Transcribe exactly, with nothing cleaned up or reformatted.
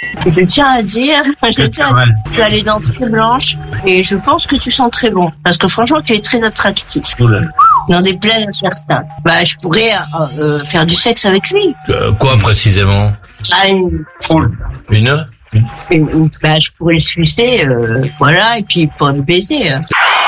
Je tiens à dire, je tiens à dire que tu as les dents très blanches et je pense que tu sens très bon. Parce que franchement, tu es très attractif. N'en déplaise à certains. Bah, je pourrais euh, euh, faire du sexe avec lui. Euh, quoi précisément? Ah, une, Une une, une- bah, je pourrais le sucer, euh, voilà, et puis pas le baiser. hein.